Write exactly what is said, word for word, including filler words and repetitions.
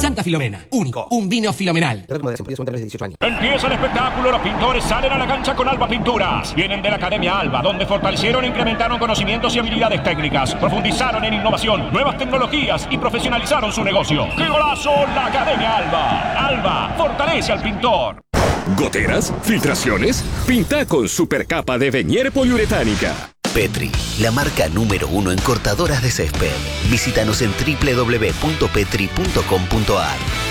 Santa Filomena, único, un vino filomenal. Empieza el espectáculo, los pintores salen a la cancha con Alba Pinturas. Vienen de la Academia Alba, donde fortalecieron e incrementaron conocimientos y habilidades técnicas, profundizaron en innovación, nuevas tecnologías y profesionalizaron su negocio. ¡Qué golazo! La Academia Alba. Alba fortalece al pintor. ¿Goteras? ¿Filtraciones? Pinta con supercapa de Venier poliuretánica. Petri, la marca número uno en cortadoras de césped. Visítanos en doble u doble u doble u punto petri punto com punto a r.